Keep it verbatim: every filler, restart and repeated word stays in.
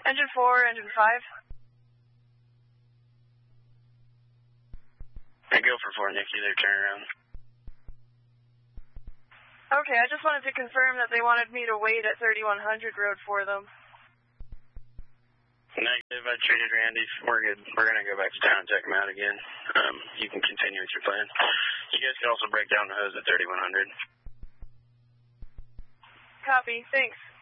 Engine four, engine five. I go for four, Nikki, their turnaround. Okay, I just wanted to confirm that they wanted me to wait at thirty-one hundred road for them. Negative, I treated Randy. We're good. We're going to go back to town and check him out again. Um, you can continue with your plan. You guys can also break down the hose at thirty-one hundred. Copy, thanks.